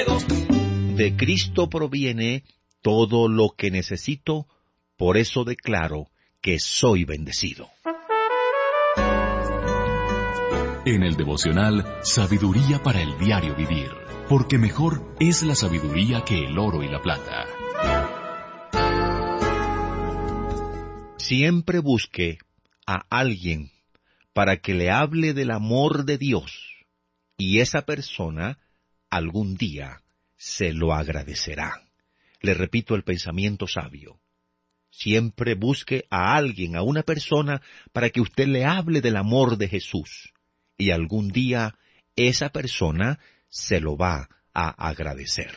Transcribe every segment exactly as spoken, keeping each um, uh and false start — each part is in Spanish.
De Cristo proviene todo lo que necesito, por eso declaro que soy bendecido. En el devocional, sabiduría para el diario vivir, porque mejor es la sabiduría que el oro y la plata. Siempre busque a alguien para que le hable del amor de Dios, y esa persona algún día se lo agradecerá. Le repito el pensamiento sabio. Siempre busque a alguien, a una persona, para que usted le hable del amor de Jesús, y algún día esa persona se lo va a agradecer.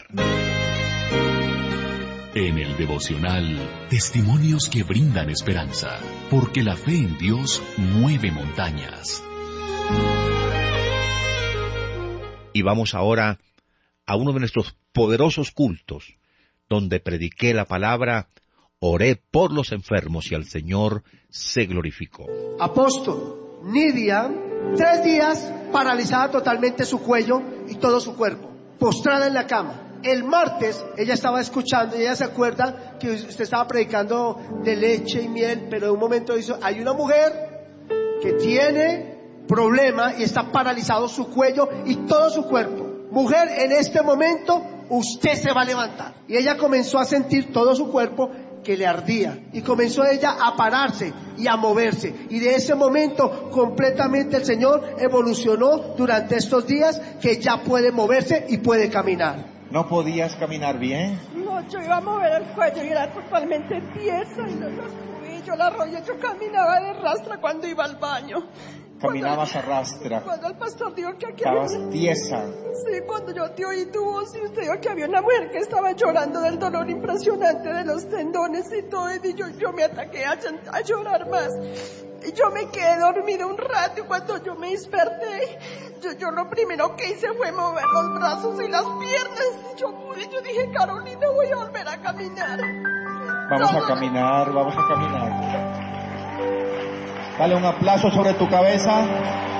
En el devocional, testimonios que brindan esperanza, porque la fe en Dios mueve montañas. Y vamos ahora a uno de nuestros poderosos cultos, donde prediqué la palabra, oré por los enfermos y al Señor se glorificó. Apóstol, Nidia, tres días paralizada totalmente su cuello y todo su cuerpo, postrada en la cama. El martes ella estaba escuchando y ella se acuerda que usted estaba predicando de leche y miel, pero de un momento dice, hay una mujer que tiene problema y está paralizado su cuello y todo su cuerpo. Mujer, en este momento usted se va a levantar. Y ella comenzó a sentir todo su cuerpo que le ardía. Y comenzó ella a pararse y a moverse. Y de ese momento completamente el Señor evolucionó durante estos días que ya puede moverse y puede caminar. ¿No podías caminar bien? No, yo iba a mover el cuello y era totalmente tiesa. Y los tobillos, la rodilla, yo caminaba de rastra cuando iba al baño. Caminabas a rastra. Cuando el pastor dijo que aquí estabas había... tiesa. Sí, cuando yo te oí tu voz y usted dijo que había una mujer que estaba llorando del dolor impresionante de los tendones y todo, y yo, yo me ataqué a, a llorar más. Y yo me quedé dormida un rato y cuando yo me desperté, yo, yo lo primero que hice fue mover los brazos y las piernas. Yo pude, yo dije, Carolina, voy a volver a caminar. Vamos todo... a caminar, vamos a caminar. Dale un aplauso sobre tu cabeza.